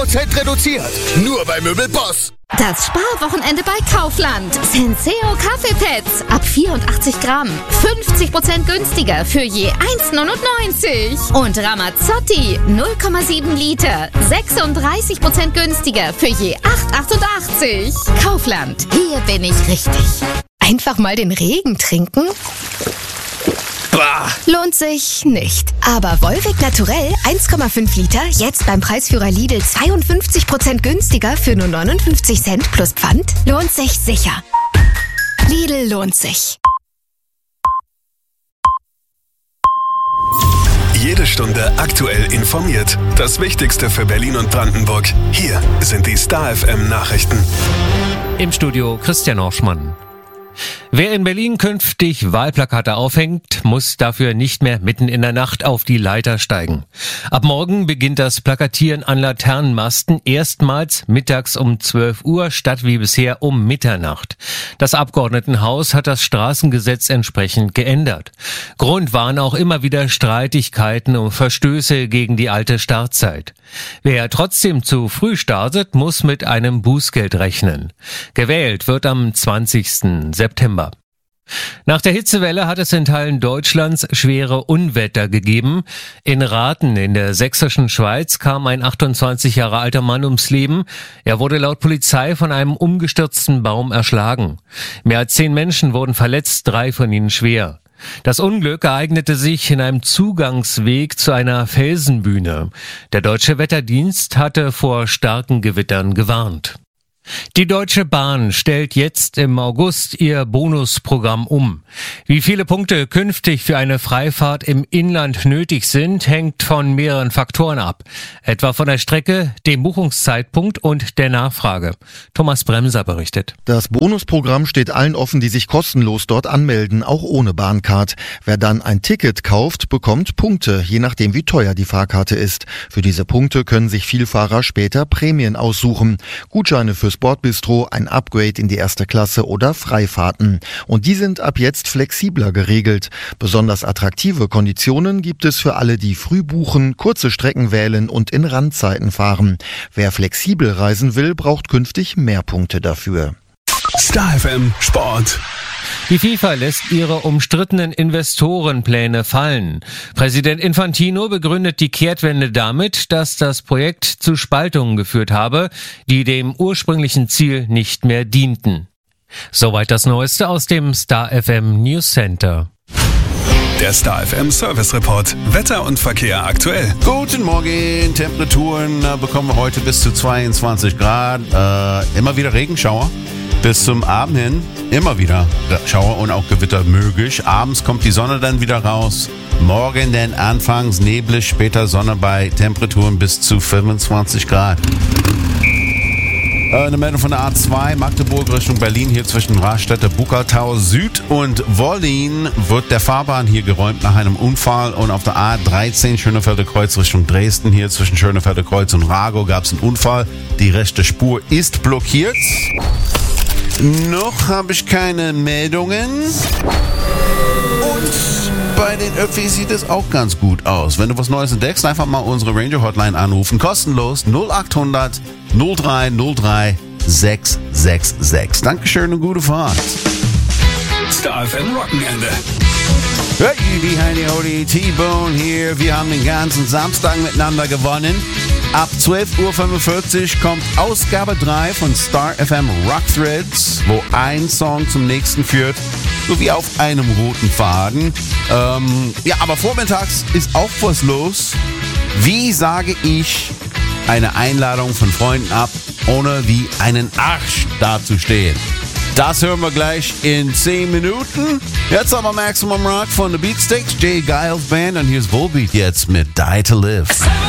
reduziert. Nur bei Möbelboss. Das Sparwochenende bei Kaufland. Senseo Kaffeepads ab 84 Gramm. 50% günstiger für je 1,99. Und Ramazzotti 0,7 Liter. 36% günstiger für je 8,88. Kaufland. Hier bin ich richtig. Einfach mal den Regen trinken? Lohnt sich nicht. Aber Volvic Naturell 1,5 Liter jetzt beim Preisführer Lidl 52% günstiger für nur 59 Cent plus Pfand? Lohnt sich sicher. Lidl lohnt sich. Jede Stunde aktuell informiert. Das Wichtigste für Berlin und Brandenburg. Hier sind die Star FM Nachrichten. Im Studio Christian Orschmann. Wer in Berlin künftig Wahlplakate aufhängt, muss dafür nicht mehr mitten in der Nacht auf die Leiter steigen. Ab morgen beginnt das Plakatieren an Laternenmasten erstmals mittags um 12 Uhr statt wie bisher um Mitternacht. Das Abgeordnetenhaus hat das Straßengesetz entsprechend geändert. Grund waren auch immer wieder Streitigkeiten um Verstöße gegen die alte Startzeit. Wer trotzdem zu früh startet, muss mit einem Bußgeld rechnen. Gewählt wird am 20. September. Nach der Hitzewelle hat es in Teilen Deutschlands schwere Unwetter gegeben. In Rathen in der sächsischen Schweiz kam ein 28 Jahre alter Mann ums Leben. Er wurde laut Polizei von einem umgestürzten Baum erschlagen. Mehr als 10 Menschen wurden verletzt, 3 von ihnen schwer. Das Unglück ereignete sich in einem Zugangsweg zu einer Felsenbühne. Der Deutsche Wetterdienst hatte vor starken Gewittern gewarnt. Die Deutsche Bahn stellt jetzt im August ihr Bonusprogramm um. Wie viele Punkte künftig für eine Freifahrt im Inland nötig sind, hängt von mehreren Faktoren ab. Etwa von der Strecke, dem Buchungszeitpunkt und der Nachfrage. Thomas Bremser berichtet. Das Bonusprogramm steht allen offen, die sich kostenlos dort anmelden, auch ohne Bahncard. Wer dann ein Ticket kauft, bekommt Punkte, je nachdem wie teuer die Fahrkarte ist. Für diese Punkte können sich Vielfahrer später Prämien aussuchen. Gutscheine fürs Bordbistro, ein Upgrade in die erste Klasse oder Freifahrten. Und die sind ab jetzt flexibler geregelt. Besonders attraktive Konditionen gibt es für alle, die früh buchen, kurze Strecken wählen und in Randzeiten fahren. Wer flexibel reisen will, braucht künftig mehr Punkte dafür. Star FM Sport. Die FIFA lässt ihre umstrittenen Investorenpläne fallen. Präsident Infantino begründet die Kehrtwende damit, dass das Projekt zu Spaltungen geführt habe, die dem ursprünglichen Ziel nicht mehr dienten. Soweit das Neueste aus dem Star FM News Center. Der Star FM Service Report. Wetter und Verkehr aktuell. Guten Morgen. Temperaturen bekommen wir heute bis zu 22 Grad. Immer wieder Regenschauer. Bis zum Abend hin immer wieder Schauer und auch Gewitter möglich. Abends kommt die Sonne dann wieder raus. Morgen dann anfangs neblig, später Sonne bei Temperaturen bis zu 25 Grad. Eine Meldung von der A2 Magdeburg Richtung Berlin, hier zwischen Rastädter Bukartau Süd und Wollin wird der Fahrbahn hier geräumt nach einem Unfall. Und auf der A13 Schönefelder Kreuz Richtung Dresden, hier zwischen Schönefelder Kreuz und Ragow gab es einen Unfall. Die rechte Spur ist blockiert. Noch habe ich keine Meldungen. Und bei den Öffis sieht es auch ganz gut aus. Wenn du was Neues entdeckst, einfach mal unsere Ranger Hotline anrufen. Kostenlos 0800 0303 666. Dankeschön und gute Fahrt. Star FM Wochenende. Hey, die Heidi Hodi, T-Bone hier. Wir haben den ganzen Samstag miteinander gewonnen. Ab 12.45 Uhr kommt Ausgabe 3 von Star FM Rock Threads, wo ein Song zum nächsten führt, sowie auf einem roten Faden. Aber vormittags ist auch was los. Wie sage ich eine Einladung von Freunden ab, ohne wie einen Arsch dazustehen? Das hören wir gleich in 10 Minuten. Jetzt aber Maximum Rock von The Beatsticks, Jay Giles Band und hier ist Volbeat jetzt mit Die to Live.